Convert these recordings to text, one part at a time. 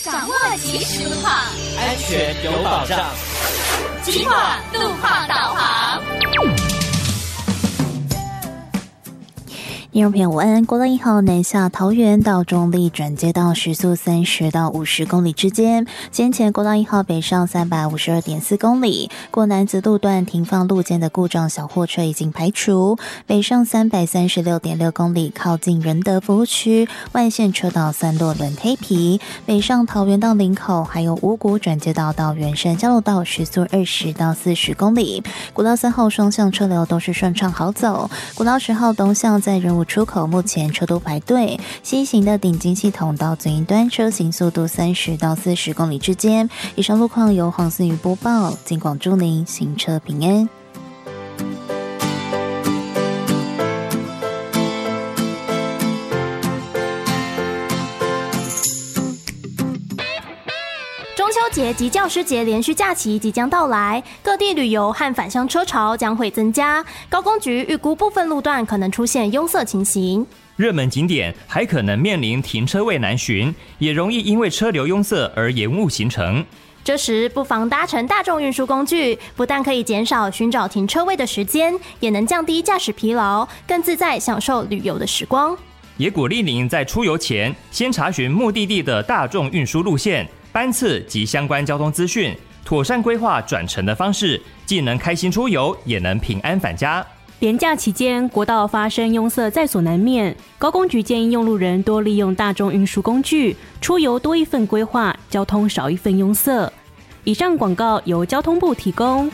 掌握即时路况， 安全有保障。 警广路况导航。 听众朋友午安，国道1号南下桃园到中立转接到时速30到50公里之间，先前国道1号北上352.4公里，过南子路段停放路肩的故障小货车已经排除，北上336.6公里靠近仁德服务区，外线车道3落轮黑皮，北上桃园到林口还有五股转接道到圆山交流道时速20到40公里，国道3号双向车流都是顺畅好走，国道10号东向在仁武出口目前车都排队，西行的顶金系统到最一端车行速度30到40公里之间。以上路况由黄思瑜播报，警广祝您行车平安。 中秋节及教师节连续假期即将到来，各地旅游和返乡车潮将会增加。高工局预估部分路段可能出现拥塞情形， 热门景点还可能面临停车位难寻，也容易因为车流拥塞而延误行程。 这时不妨搭乘大众运输工具，不但可以减少寻找停车位的时间，也能降低驾驶疲劳，更自在享受旅游的时光。 也鼓励您在出游前先查询目的地的大众运输路线、班次及相关交通资讯，妥善规划转乘的方式，既能开心出游，也能平安返家。 连假期间，国道发生拥塞在所难免，高工局建议用路人多利用大众运输工具，出游多一份规划，交通少一份拥塞。以上广告由交通部提供。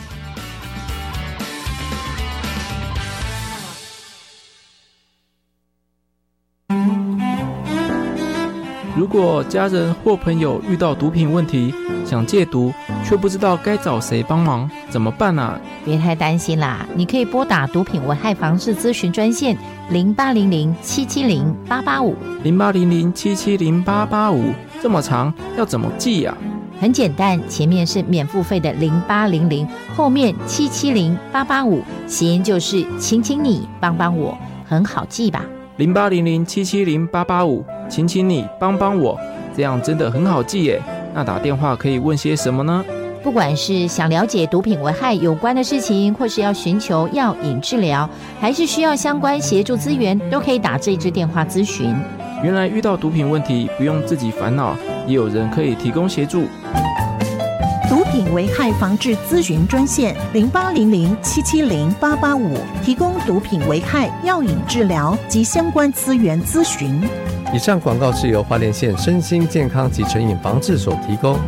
如果家人或朋友遇到毒品问题，想戒毒却不知道该找谁帮忙，怎么办啊？ 别太担心啦，你可以拨打毒品危害防治咨询专线0800770885 0800770885，这么长要怎么记啊？ 很简单，前面是免付费的0800，后面770885，谐音就是请你帮帮我，很好记吧 0800770885，请你帮帮我，这样真的很好记耶。那打电话可以问些什么呢？ 不管是想了解毒品危害有关的事情，或是要寻求药瘾治疗，还是需要相关协助资源，都可以打这支电话咨询。 原来遇到毒品问题不用自己烦恼，也有人可以提供协助。 毒品危害防治咨询专线0800770885，提供毒品危害、药瘾治疗及相关资源咨询。 以上广告是由花莲县身心健康及成瘾防治所提供。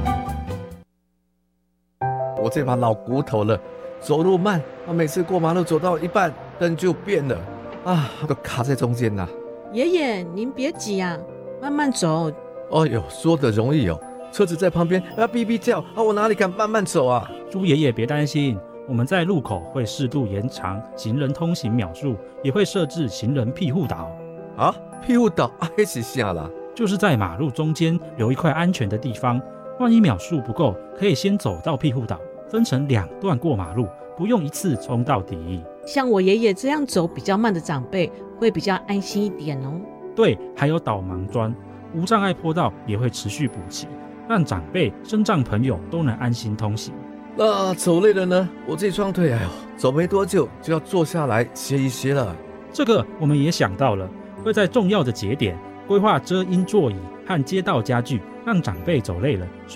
我这把老骨头了，走路慢，每次过马路走到一半灯就变了都卡在中间啦。 爷爷您别急啊，慢慢走。 哦哟，说得容易哦，车子在旁边哔哔叫我哪里敢慢慢走啊？ 朱爷爷别担心，我们在路口会适度延长行人通行秒数，也会设置行人庇护岛。 庇护岛那是啥啦？ 就是在马路中间留一块安全的地方，万一秒数不够，可以先走到庇护岛，分成2段过马路，不用一次冲到底。 像我爷爷这样走比较慢的长辈会比较安心一点哦。 对，还有导盲砖，无障碍坡道也会持续补齐，让长辈、身障朋友都能安心通行。 那走累了呢？我这双腿走没多久就要坐下来歇一歇了。 这个我们也想到了，会在重要的节点规划遮阴座椅和街道家具，让长辈走累了